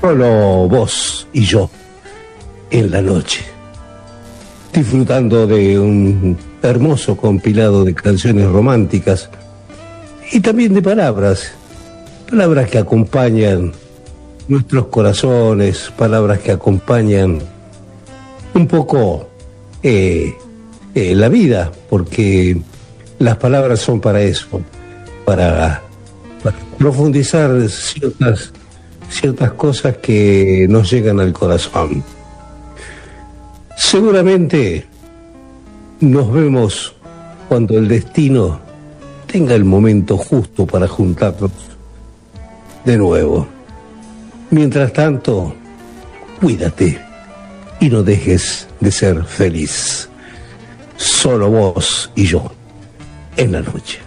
Solo vos y yo en la noche, disfrutando de un hermoso compilado de canciones románticas y también de palabras que acompañan nuestros corazones, palabras que acompañan un poco la vida, porque las palabras son para eso, para profundizar ciertas cosas que nos llegan al corazón. Seguramente nos vemos cuando el destino tenga el momento justo para juntarnos de nuevo. Mientras tanto, cuídate y no dejes de ser feliz. Solo vos y yo en la noche.